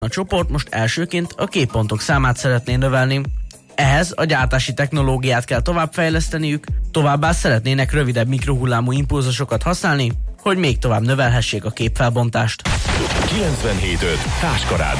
A csoport most elsőként a képpontok számát szeretné növelni. Ehhez a gyártási technológiát kell továbbfejleszteniük, továbbá szeretnének rövidebb mikrohullámú impulzusokat használni, hogy még tovább növelhessék a képfelbontást. 97.5 Táska Rádió.